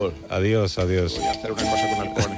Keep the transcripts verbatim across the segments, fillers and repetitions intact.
Adiós, adiós. Voy a hacer una cosa con halcones.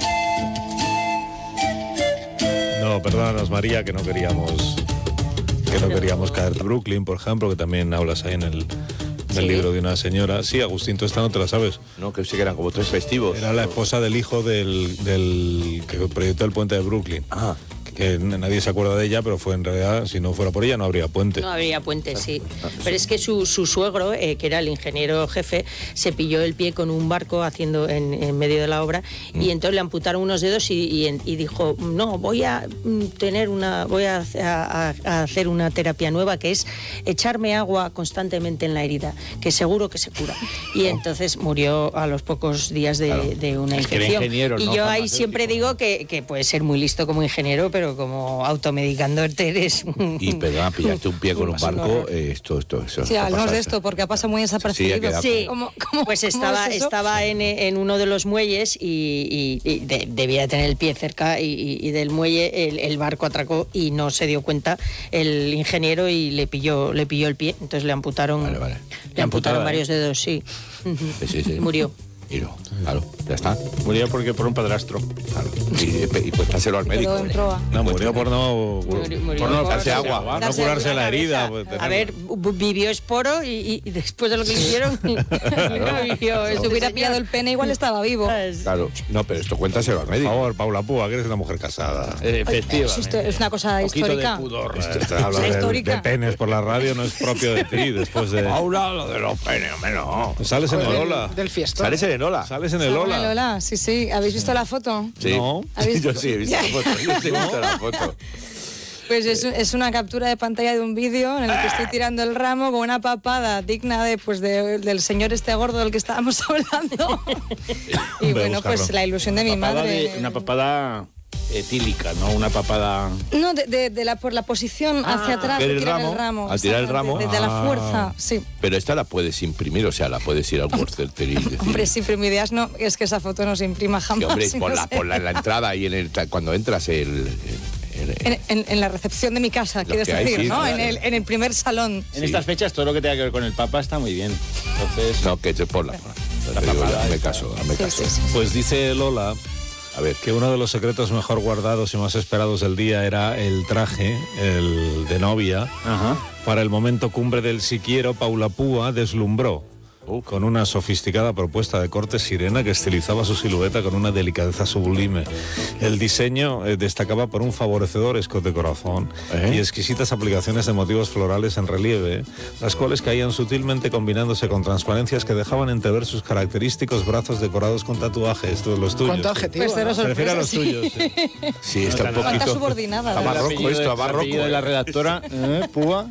No, perdónanos, María, que no queríamos que no queríamos caer. Brooklyn, por ejemplo, que también hablas ahí en el, en el ¿Sí? libro de una señora. Sí, Agustín, tú esta no te la sabes. No, que sí que eran como tres festivos. Era la esposa del hijo del, del que proyectó el puente de Brooklyn. Ah. Que nadie se acuerda de ella, pero fue en realidad, si no fuera por ella, no habría puente. No habría puente, sí. Pero es que su, su suegro, eh, que era el ingeniero jefe, se pilló el pie con un barco haciendo en, en medio de la obra mm. y entonces le amputaron unos dedos y, y, y dijo, no, voy a tener una, voy a, a, a hacer una terapia nueva que es echarme agua constantemente en la herida, que seguro que se cura. Y entonces murió a los pocos días de, claro. de una es infección. Que ingeniero, y no, yo ahí siempre digo que, que puede ser muy listo como ingeniero, pero como automedicándote eres un... Y perdón, pillaste un pie con un barco, eh, esto, esto, eso. Sí, hablamos de esto porque ha pasado muy desapercibido. Sí, sí. ¿Cómo, cómo, pues cómo estaba, es estaba en, en uno de los muelles y, y, y de, debía tener el pie cerca y, y del muelle el, el barco atracó y no se dio cuenta el ingeniero y le pilló, le pilló el pie, entonces le amputaron, vale, vale. le amputaron ¿eh? varios dedos, sí. Sí, sí, sí. Murió. Y no, claro, ya está. Murió porque por un padrastro. Claro. Y, y pues dáselo al médico. No, murió por no, murió, murió por no darse agua. agua. No curarse la herida. Pues, a ver, vivió esporo y, y después de lo que le hicieron, claro. no vivió. Si hubiera pillado el pene, igual estaba vivo. Claro, no, pero esto cuéntaselo al médico. Por favor, Paula Púa, que eres una mujer casada. Eh, efectivamente. Es una cosa un histórica. De pudor. Hablar de, de penes por la radio no es propio de ti. Después de. Paula, lo de los penes, no. Sales en el Ola. Del fiestón. Sales en el Ola. Sales en el Ola. Lola. Lola, sí, sí. ¿Habéis visto la foto? Sí. No. Yo sí he visto la foto. Yo sí he visto la foto. Pues es, es una captura de pantalla de un vídeo en el que estoy tirando el ramo con una papada digna de, pues de, del señor este gordo del que estábamos hablando. Y bueno, pues la ilusión de mi madre. De, una papada etílica, ¿no? Una papada... No, de, de, de la, por la posición ah, hacia atrás, de el tirar ramo, el ramo. Al tirar el ramo. De, de, de la fuerza, sí. Pero esta la puedes imprimir, o sea, la puedes ir al Worcester y decir... Hombre, sí, pero mi idea es, no, es que esa foto no se imprima jamás. Sí, hombre, si ponla, no sé. ponla en la entrada y en el, cuando entras el... el, el En, en, en la recepción de mi casa, quieres hay, decir, sí, ¿no? claro. En, el, en el primer salón. En sí. estas fechas todo lo que tenga que ver con el Papa está muy bien. Entonces... No, que te ponla. La te digo, papada hazme esta. caso, hazme Sí, caso. sí, sí. Pues dice Lola, a ver, que uno de los secretos mejor guardados y más esperados del día era el traje, el de novia. Ajá. Para el momento cumbre del siquiero, Paula Púa deslumbró Uh. con una sofisticada propuesta de corte sirena que estilizaba su silueta con una delicadeza sublime. El diseño eh, destacaba por un favorecedor escote corazón ¿Eh? y exquisitas aplicaciones de motivos florales en relieve, las cuales caían sutilmente combinándose con transparencias que dejaban entrever sus característicos brazos decorados con tatuajes. Todos los tuyos. ¿Cuánto adjetivo? Pues cero ¿no? Prefiero a los sí. tuyos. Sí. sí, está un Cuánta poquito... subordinada. Está ¿verdad? barroco esto, el barroco. apellido de la redactora, ¿eh? Púa.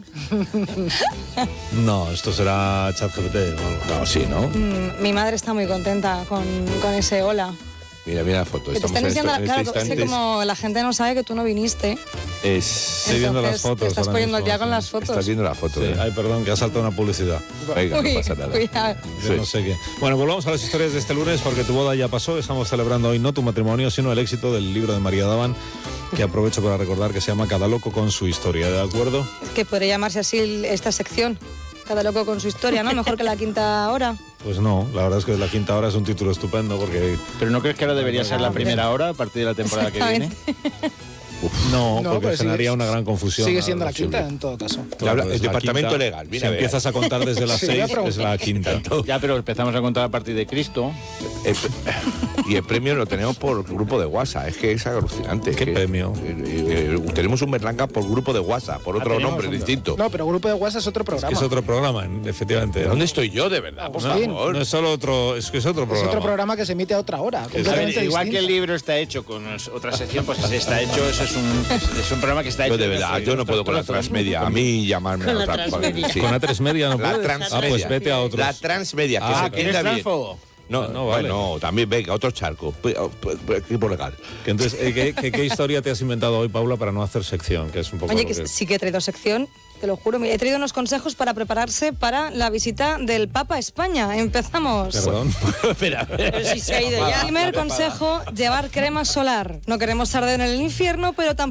No, esto será ChatGPT o algo. No, sí, ¿no? Mm, mi madre está muy contenta con, con ese hola. Mira, mira la foto. Que te Estamos están en enseñando, esto- en claro, este es que instante. como la gente no sabe que tú no viniste, Es... Estoy viendo las entonces fotos te estás ahora poniendo mismo, ya con sí. las fotos. Estás viendo la foto. Sí. ¿eh? Ay, perdón, que ha saltado una publicidad. Venga, Uy, no pasa nada. cuidado. Yo Sí. no sé qué. Bueno, volvamos a las historias de este lunes porque tu boda ya pasó. Estamos celebrando hoy no tu matrimonio, sino el éxito del libro de María Daván, que aprovecho para recordar que se llama Cada loco con su historia, ¿de acuerdo? Que podría llamarse así el- esta sección. Cada loco con su historia, ¿no? Mejor que la quinta hora. Pues no, la verdad es que La Quinta Hora es un título estupendo porque... Pero ¿no crees que ahora debería ser la primera hora a partir de la temporada que viene? No, No, porque pero generaría sigue- una gran confusión. Sigue siendo la Sí. quinta en todo caso. Habla- es el la departamento quinta. legal, mira, Si a ver. empiezas a contar desde las Sí, voy a seis, es preguntar. la quinta. Ya, pero empezamos a contar a partir de Cristo. El pre- y el premio lo tenemos por grupo de WhatsApp. Es que es alucinante. ¿Qué que- premio? eh, eh, tenemos un Berlanga por grupo de WhatsApp, por otro tenemos nombre un- distinto. No, pero Grupo de WhatsApp es otro Es programa. que es otro programa, efectivamente. ¿Dónde estoy yo, de verdad? Por No, favor. no es solo otro, es que es otro Es programa. otro programa que se emite a otra hora. A ver, completamente igual que el distinta. libro está hecho con otra sección, pues si está hecho, eso es un, es, es un programa que está hecho. Yo de verdad, yo no puedo con la transmedia. A mí llamarme Con a la otra transmedia. sí. Con A tres Media no La puedes. transmedia. Ah, pues vete a otros. La transmedia, que Ah, se ¿que entienda ¿Eres bien. transfobo? No, No, vale. bueno, también venga, otro charco. P- p- Equipo legal. Que entonces, eh, ¿qué, qué, qué historia te has inventado hoy, Paula, para no hacer sección? Que es un poco Oye, lo que que- sí que he traído sección, te lo juro. Mira, he traído unos consejos para prepararse para la visita del Papa a España. Empezamos. Perdón. Espera, Pero si se ha ido ya. Primer consejo, llevar crema solar. No queremos arder en el infierno, pero tampoco